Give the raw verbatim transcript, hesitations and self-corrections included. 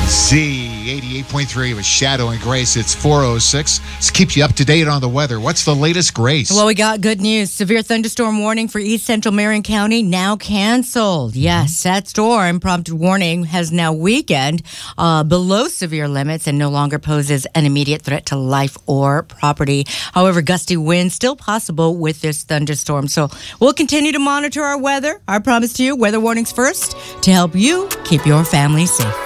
Z eighty-eight point three with Shadow and Grace. It's four oh six. Let's keep you up to date on the weather. What's the latest, Grace? Well, we got good news. Severe thunderstorm warning for East Central Marion County now canceled. Yes, that storm prompted warning has now weakened uh, below severe limits and no longer poses an immediate threat to life or property. However, gusty winds still possible with this thunderstorm. So we'll continue to monitor our weather. Our promise to you, weather warnings first to help you keep your family safe.